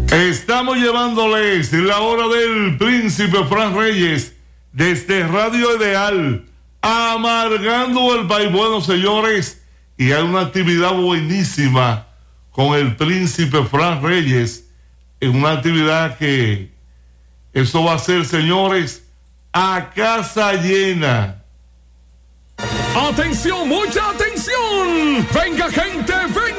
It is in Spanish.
Estamos llevándoles la hora del Príncipe Fran Reyes desde Radio Ideal, amargando el país. Bueno, señores, y hay una actividad buenísima con el Príncipe Fran Reyes, en una actividad que eso va a ser, señores, a casa llena. ¡Atención, mucha atención! ¡Venga, gente, venga!